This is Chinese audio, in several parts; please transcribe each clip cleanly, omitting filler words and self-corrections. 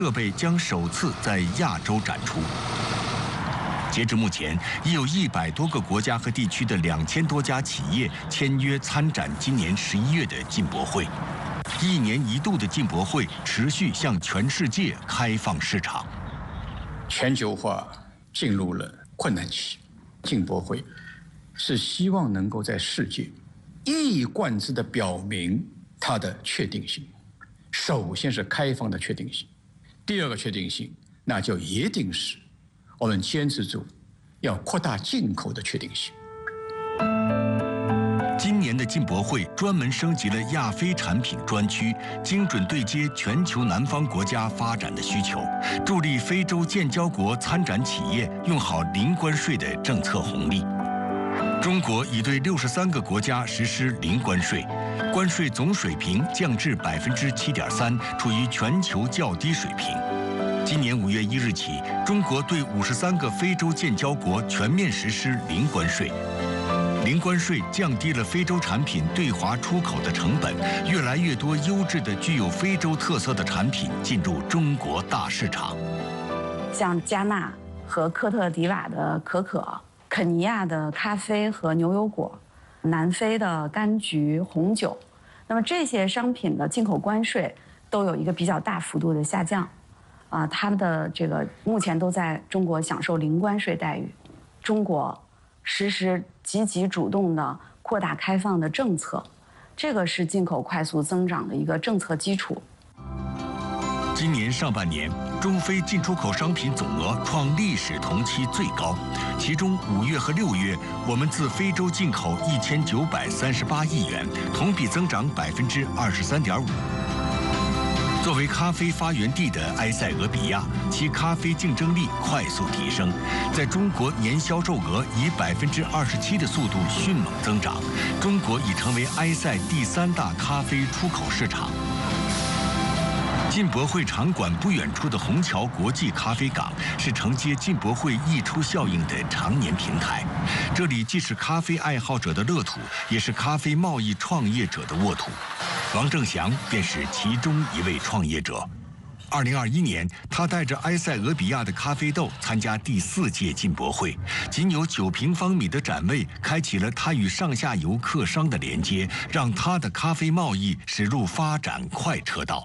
设备将首次在亚洲展出。截至目前，已有100多个国家和地区的2000多家企业签约参展今年11月的进博会。1年1度的进博会持续向全世界开放市场。 全球化进入了困难期，进博会是希望能够在世界一以贯之地表明它的确定性。首先是开放的确定性，第二个确定性，那就一定是我们坚持住要扩大进口的确定性。 今年的进博会专门升级了亚非产品专区，精准对接全球南方国家发展的需求，助力非洲建交国参展企业用好零关税的政策红利。中国已对63个国家实施零关税，关税总水平降至7.3%，处于全球较低水平。今年5月1日起，中国对53个非洲建交国全面实施零关税。零关税降低了非洲产品对华出口的成本，越来越多优质的具有非洲特色的产品进入中国大市场。 像加纳和科特迪瓦的可可，肯尼亚的咖啡和牛油果，南非的柑橘、红酒，那么这些商品的进口关税都有一个比较大幅度的下降，它们的这个目前都在中国享受零关税待遇。中国实施积极主动的扩大开放的政策，这个是进口快速增长的一个政策基础。 今年上半年，中非进出口商品总额创历史同期最高，其中5月和6月，我们自非洲进口1938亿元，同比增长23.5%。作为咖啡发源地的埃塞俄比亚，其咖啡竞争力快速提升，在中国年销售额以27%的速度迅猛增长，中国已成为埃塞第3大咖啡出口市场。进博会场馆不远处的虹桥国际咖啡港是承接进博会溢出效应的常年平台，这里既是咖啡爱好者的乐土，也是咖啡贸易创业者的沃土。王正祥便是其中一位创业者。2021年，他带着埃塞俄比亚的咖啡豆参加第4届进博会，仅有9平方米的展位，开启了他与上下游客商的连接，让他的咖啡贸易驶入发展快车道。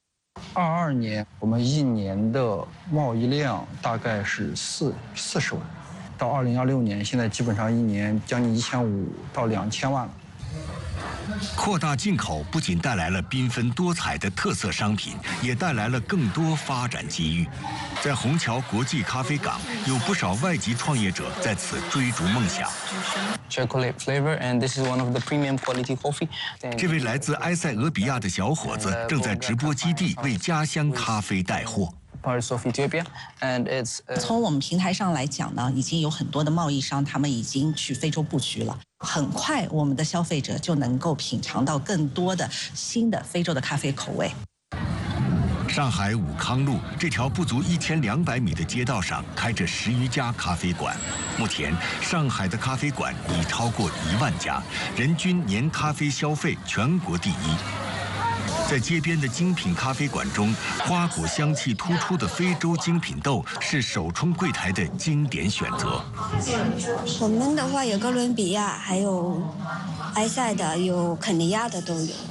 22年，我们1年的贸易量大概是40万，到2026年，现在基本上1年将近1500到2000万了。 扩大进口不仅带来了缤纷多彩的特色商品，也带来了更多发展机遇。在虹桥国际咖啡港，有不少外籍创业者在此追逐梦想。 Chocolate flavor, and this is one of the premium quality coffee. 这位来自埃塞俄比亚的小伙子正在直播基地为家乡咖啡带货。 Parts of Ethiopia, and it's 从我们平台上来讲呢，已经有很多的贸易商，他们已经去非洲布局了。很快，我们的消费者就能够品尝到更多的新的非洲的咖啡口味。 上海武康路这条不足1200米的街道上开着10余家咖啡馆，目前上海的咖啡馆已超过1万家，人均年咖啡消费全国第一。在街边的精品咖啡馆中，花果香气突出的非洲精品豆是首冲柜台的经典选择。 我们的话有哥伦比亚，还有埃塞的，有肯尼亚的都有。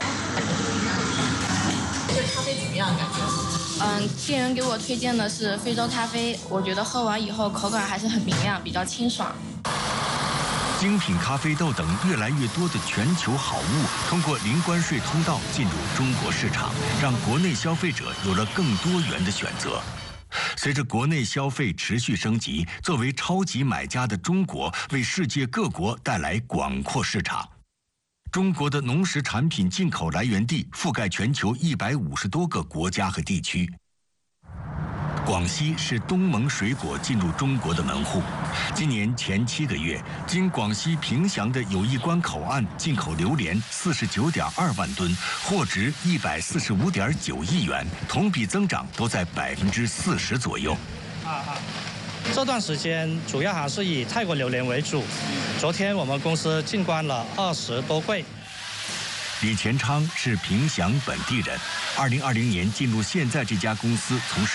这咖啡怎么样？感觉？ 店员给我推荐的是非洲咖啡，我觉得喝完以后口感还是很明亮，比较清爽。 精品咖啡豆等越来越多的全球好物通过零关税通道进入中国市场，让国内消费者有了更多元的选择。随着国内消费持续升级，作为超级买家的中国为世界各国带来广阔市场。中国的农食产品进口来源地覆盖全球150多个国家和地区。广西是东盟水果进入中国的门户。今年前7个月，经广西凭祥的友谊关口岸进口榴莲49.2万吨，货值145.9亿元，同比增长都在40%左右。 这段时间主要还是以泰国榴莲为主。昨天我们公司进关了20多柜。 李前昌是凭祥本地人，2020年进入现在这家公司从事